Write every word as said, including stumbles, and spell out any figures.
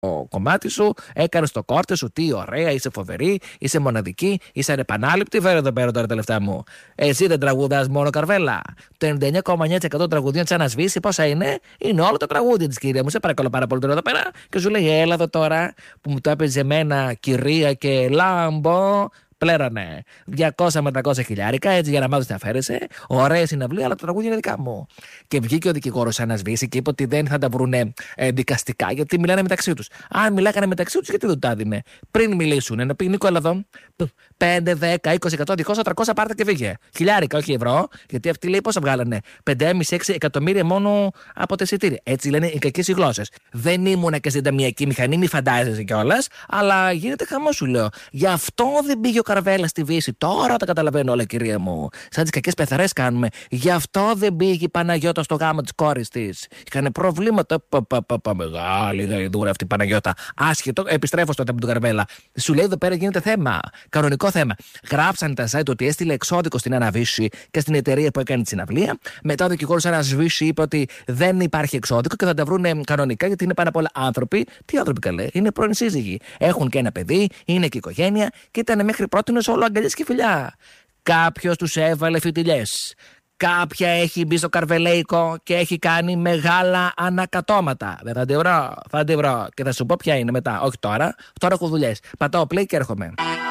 κομμάτι σου, έκανε το κόρτε σου, τι ωραία, είσαι φοβερή, είσαι μοναδική, είσαι ανεπανάληπτη. Φέρε εδώ πέρα τώρα τα λεφτά μου. Εσύ δεν τραγουδάς μόνο καρβέλα. Το ενενήντα εννέα κόμμα εννέα τοις εκατό τραγουδιών της Άννας Βύση, πόσα είναι? Είναι όλο το τραγούδι της, κυρία μου. Σε παρακαλώ πάρα πολύ τώρα εδώ πέρα. Και σου λέει, έλα εδώ τώρα που μου το έπαιζε εμένα, κυρία και λάμπο. Πλέρανε διακόσια με τριακόσια χιλιάρικα, έτσι για να μάθω τι αφαίρεσε. Ωραία συναυλία, αλλά το τραγούδι είναι δικά μου. Και βγήκε ο δικηγόρος Άννας Βύση και είπε ότι δεν θα τα βρούνε ε, δικαστικά, γιατί μιλάνε μεταξύ τους. Αν μιλάγανε μεταξύ τους, γιατί δεν τα δίνε. Πριν μιλήσουν, να πει Νίκο, έλα εδώ. πέντε, δέκα, είκοσι, εκατό, διακόσια, τριακόσια πάρτε και φύγε. Χιλιάρικα, όχι ευρώ, γιατί αυτοί λέει πόσα βγάλανε. πέντε κόμμα πέντε έξι εκατομμύρια μόνο από τα εισιτήρια. Έτσι λένε οι κακές οι γλώσσες. Δεν ήμουνα και στην ταμιακή μηχανή, μη φαντάζεσαι κιόλας, αλλά γίνεται χαμό σου λέω. Γι' αυτό δεν πήγε ο Καρβέλα στη Βύση. Τώρα τα καταλαβαίνω όλα, κυρία μου. Σαν τις κακές πεθαρές κάνουμε. Γι' αυτό δεν πήγε η Παναγιώτα στο γάμο της κόρης της. Είχαν προβλήματα. Πα, πα, πα, πα, μεγάλη γαϊδούρα αυτή η Παναγιώτα. Άσχετο, επιστρέφω στο τότε με τον Καρβέλα. Σου λέει εδώ πέρα γίνεται θέμα. Κανονικό θέμα. Γράψαν τα site ότι έστειλε εξώδικο στην Άννα Βύση και στην εταιρεία που έκανε τη συναυλία. Μετά ο δικηγόρος Άννας Βύση είπε ότι δεν υπάρχει εξώδικο και θα τα βρουν κανονικά γιατί είναι πάρα πολλά άνθρωποι. Τι άνθρωποι καλέ, είναι πρώην σύζυγοι. Έχουν και ένα παιδί, είναι και οικογένεια και ήταν μέχρι πρώτη όλο αγκαλιές και φιλιά. Κάποιος τους έβαλε φιτιλιές. Κάποια έχει μπει στο καρβελέικο και έχει κάνει μεγάλα ανακατώματα. Δεν θα τη βρω, θα τη βρω. Και θα σου πω ποια είναι μετά. Όχι τώρα, τώρα έχω δουλειές. Πατάω play και έρχομαι.